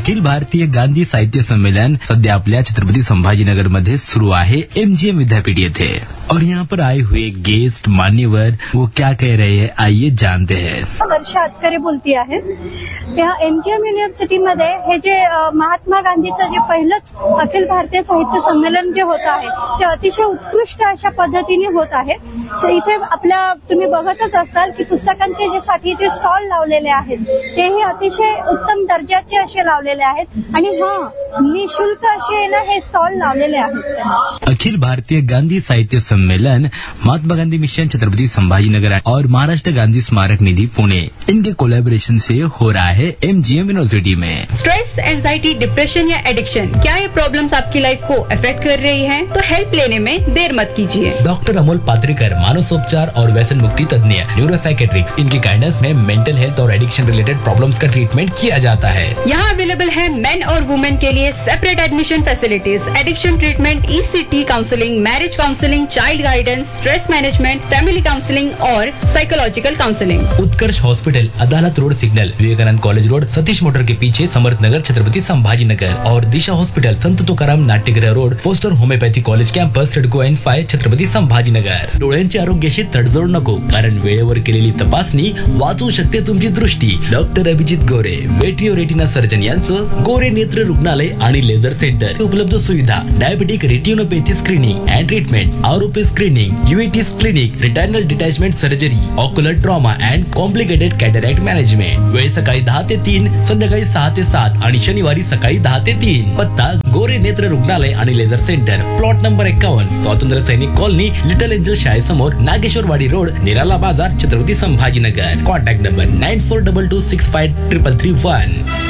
अखिल भारतीय गांधी साहित्य सम्मेलन सध्या आपल्या छत्रपति संभाजीनगर मध्ये सुरू आहे MGM विद्यापीठ येथे। और यहाँ पर आए हुए गेस्ट मान्यवर वो क्या कह रहे हैं, आइए जानते हैं। वर्षा अतकरे बोलती आहे। त्या MGM युनिव्हर्सिटीमध्ये हे जे महात्मा गांधीचं जे पहिलंच अखिल भारतीय साहित्य संमेलन जे होत आहे ते अतिशय उत्कृष्ट अशा पद्धतीने होत आहे। इथे आपल्या तुम्ही बघतच असताल की पुस्तकांचे जे साठी जे स्टॉल लावलेले आहेत तेही अतिशय उत्तम दर्जाचे असे लावलेले आहेत आणि निशुल्क असे ना हे स्टॉल लावलेले आहेत। अखिल भारतीय गांधी साहित्य सम्मेलन महात्मा गांधी मिशन छत्रपति संभाजीनगर और महाराष्ट्र गांधी स्मारक निधि पुणे इनके कोलैबोरेशन से हो रहा है MGM यूनिवर्सिटी में। स्ट्रेस, एंजाइटी, डिप्रेशन या एडिक्शन, क्या ये प्रॉब्लम्स आपकी लाइफ को अफेक्ट कर रही हैं? तो हेल्प लेने में देर मत कीजिए। डॉक्टर अमोल पात्रेकर मानसोपचार और व्यसन मुक्ति तज्ञ न्यूरोसाइकेट्रिक्स, इनकी गाइडेंस में मेंटल हेल्थ और एडिक्शन रिलेटेड प्रॉब्लम्स का ट्रीटमेंट किया जाता है। यहाँ अवेलेबल है मेन और वुमेन के लिए separate admission facilities, addiction treatment, ECT counselling, marriage counselling, child guidance, stress management, family counselling और साइकोलॉजिकल काउंसलिंग। उत्कर्ष हॉस्पिटल, अदालत road signal, Vivekananda college road, Satish motor के पीछे, समर्थ नगर, छत्रपति संभाजीनगर। और दिशा हॉस्पिटल, संत तुकाराम नाट्यगृह road, poster homeopathy college campus, CIDCO N5, Chhatrapati Sambhajinagar. डोळ्यांच्या आरोग्याशी तडजोड नको, कारण वेळेवर केलेली तपासणी वाचवू शकते तुमची दृष्टी। डॉक्टर अभिजित गोरे, वेट्रिओ रेटिना सर्जन यांचं गोरे नेत्र रुग्णालय आणि लेझर सेंटर। उपलब्ध सुविधा diabetic retinopathy screening and treatment, आरोपी screening, UVT clinic, रिटायनल detachment surgery, ocular trauma and complicated cataract management. वेळ सकाळी 10 ते 3, संध्याकाळी 6 ते 7 आणि शनिवारी सकाळी 10 ते 3। पत्ता गोरे नेत्र रुग्णालय आणि लेझर सेंटर, प्लॉट नंबर 51, स्वातंत्र्य सैनिक colony, little angel शाळेसमोर, Nageshwarwadi road, निराला बाजार, छत्रपति संभाजीनगर। Contact number 9422653331।